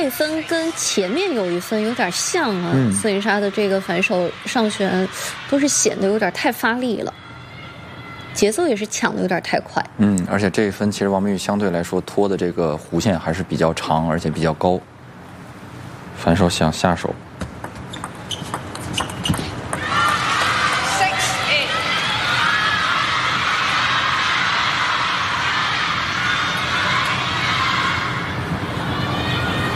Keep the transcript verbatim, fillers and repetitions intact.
这分跟前面有一分有点像啊， 嗯、 斯林莎的这个反手上旋都是显得有点太发力了，节奏也是抢的有点太快。 嗯，而且这一分其实王冰玉相对来说拖的这个弧线还是比较长，而且比较高，反手想下手。